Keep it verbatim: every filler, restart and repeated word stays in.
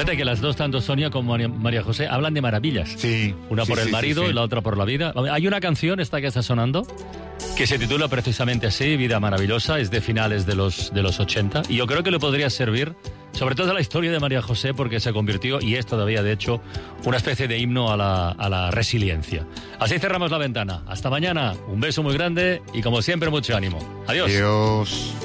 Fíjate que las dos, tanto Sonia como María José, hablan de maravillas. Sí. Una por sí, el sí, marido sí, sí. y la otra por la vida. Hay una canción, esta que está sonando, que se titula precisamente así, Vida Maravillosa, es de finales de los, de los ochenta, y yo creo que le podría servir, sobre todo a la historia de María José, porque se convirtió, y es todavía de hecho, una especie de himno a la, a la resiliencia. Así cerramos la ventana. Hasta mañana, un beso muy grande y como siempre mucho ánimo. Adiós. Adiós.